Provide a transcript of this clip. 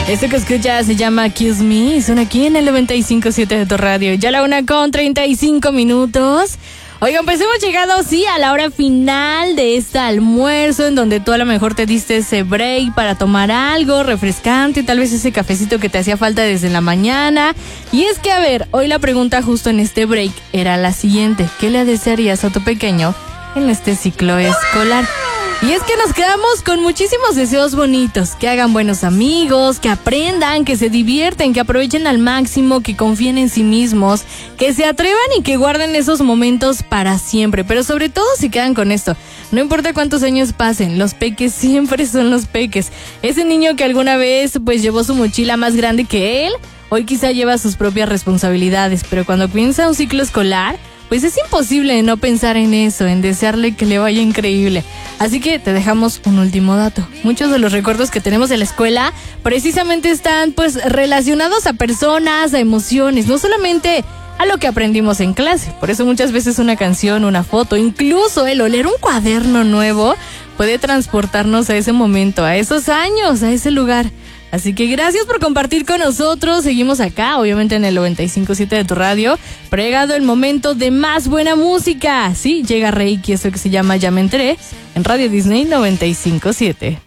Esto que escuchas se llama Kiss Me, son aquí en el 95.7 de tu radio. Ya la 1:35. Oigan, pues hemos llegado, sí, a la hora final de este almuerzo, en donde tú a lo mejor te diste ese break para tomar algo refrescante, tal vez ese cafecito que te hacía falta desde la mañana. Y es que, a ver, hoy la pregunta justo en este break era la siguiente: ¿qué le desearías a tu pequeño en este ciclo escolar? Y es que nos quedamos con muchísimos deseos bonitos: que hagan buenos amigos, que aprendan, que se divierten, que aprovechen al máximo, que confíen en sí mismos, que se atrevan y que guarden esos momentos para siempre. Pero sobre todo se quedan con esto: no importa cuántos años pasen, los peques siempre son los peques. Ese niño que alguna vez pues llevó su mochila más grande que él, hoy quizá lleva sus propias responsabilidades, pero cuando comienza un ciclo escolar, pues es imposible no pensar en eso, en desearle que le vaya increíble. Así que te dejamos un último dato. Muchos de los recuerdos que tenemos de la escuela precisamente están pues relacionados a personas, a emociones, no solamente a lo que aprendimos en clase. Por eso muchas veces una canción, una foto, incluso el oler un cuaderno nuevo puede transportarnos a ese momento, a esos años, a ese lugar. Así que gracias por compartir con nosotros. Seguimos acá, obviamente en el 95.7 de tu radio, pero ha llegado el momento de más buena música. Sí, llega Reiki, eso que se llama Ya Me Enteré, en Radio Disney 95.7.